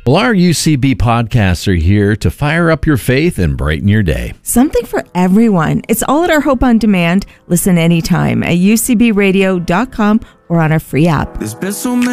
Well, our UCB podcasts are here to fire up your faith and brighten your day. Something for everyone. It's all at our Hope on Demand. Listen anytime at ucbradio.com or on our free app. There's been so many